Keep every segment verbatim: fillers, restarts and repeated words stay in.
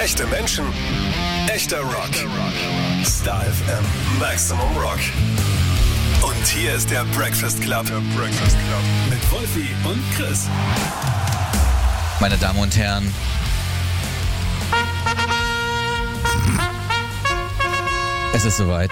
Echte Menschen, echter Rock. Star F M Maximum Rock. Und hier ist der Breakfast Club. Der Breakfast Club. Mit Wolfi und Chris. Meine Damen und Herren. Es ist soweit.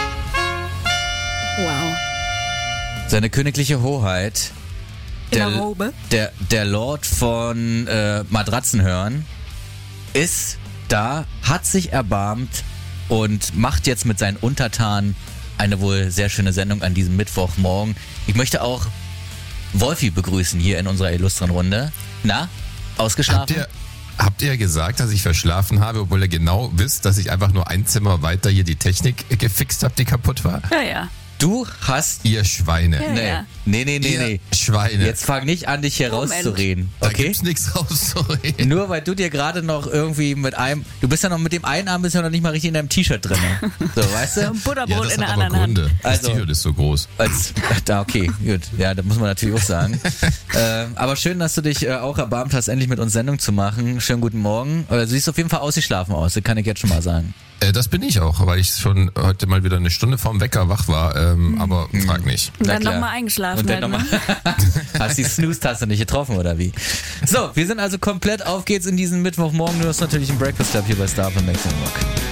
Wow. Seine königliche Hoheit, In der, der Robe. der, der Lord von äh, Matratzenhören, ist da, hat sich erbarmt und macht jetzt mit seinen Untertanen eine wohl sehr schöne Sendung an diesem Mittwochmorgen. Ich möchte auch Wolfi begrüßen hier in unserer illustren Runde. Na, ausgeschlafen? Habt ihr, habt ihr gesagt, dass ich verschlafen habe, obwohl ihr genau wisst, dass ich einfach nur ein Zimmer weiter hier die Technik gefixt habe, die kaputt war? Ja, ja. Du hast... Ihr Schweine. Ja, Nee, ja. nee, nee, nee, Ihr nee. Schweine. Jetzt fang nicht an, dich hier Moment. rauszureden, Da okay? gibt's nichts rauszureden. Nur weil du dir gerade noch irgendwie mit einem, du bist ja noch mit dem einen Arm bist ja noch nicht mal richtig in deinem T-Shirt drin. So, weißt So du? ein Ja, Butterbrot das in hat der aber anderen Hand. Gründe. Das Also- T-Shirt ist so groß. Als, da, okay, gut. Ja, das muss man natürlich auch sagen. äh, aber schön, dass du dich äh, auch erbarmt hast, endlich mit uns Sendung zu machen. Schönen guten Morgen. Äh, du siehst auf jeden Fall ausgeschlafen aus, das kann ich jetzt schon mal sagen. Äh, das bin ich auch, weil ich schon heute mal wieder eine Stunde vorm Wecker wach war. Ähm, aber frag nicht. Und Na dann klar. nochmal eingeschlafen. Und dann halt, nochmal. ne? Hast die Snooze-Taste nicht getroffen, oder wie? So, wir sind also komplett auf geht's in diesen Mittwochmorgen. Du hast natürlich einen Breakfast Club hier bei Star F M Maximum Rock.